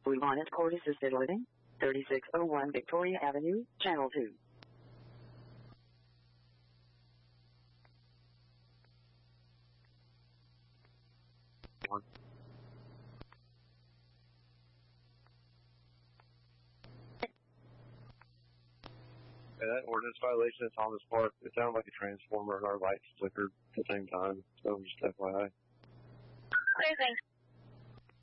Blue Bonnet Court Assisted Living, 3601 Victoria Avenue, Channel 2. That ordinance violation at Thomas Park, it sounded like a transformer and our lights flickered at the same time. So just FYI. Okay, thanks.